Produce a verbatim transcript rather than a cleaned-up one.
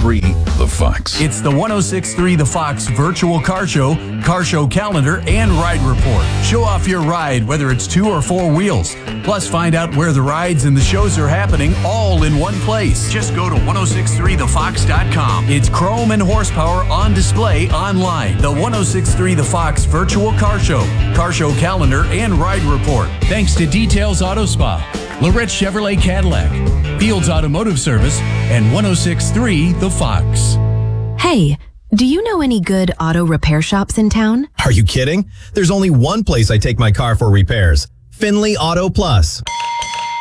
three The Fox. It's the one oh six point three The Fox virtual car show, car show calendar, and ride report. Show off your ride, whether it's two or four wheels. Plus, find out where the rides and the shows are happening all in one place. Just go to ten sixty-three the fox dot com. It's chrome and horsepower on display online. The ten sixty-three The Fox virtual car show, car show calendar, and ride report. Thanks to Details Auto Spa, Lorette Chevrolet Cadillac, Fields Automotive Service, and ten sixty-three The Fox. Hey, do you know any good auto repair shops in town? Are you kidding? There's only one place I take my car for repairs. Finley Auto Plus.